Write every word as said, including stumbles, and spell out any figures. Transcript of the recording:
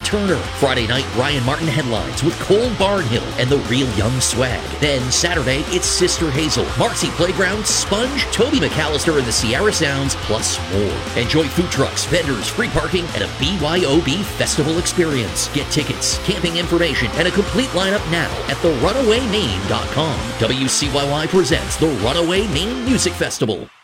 Turner. Friday night, Ryan Martin headlines with Cole Barnhill and the Real Young Swag. Then Saturday, it's Sister Hazel, Marcy Playground, Sponge, Toby McAllister and the Sierra Sounds, plus more. Enjoy food trucks, vendors, free parking, and a B Y O B festival experience. Get tickets, camping information, and a complete lineup now at the runaway maine dot com. W C Y Y presents the Runaway Maine Music Festival.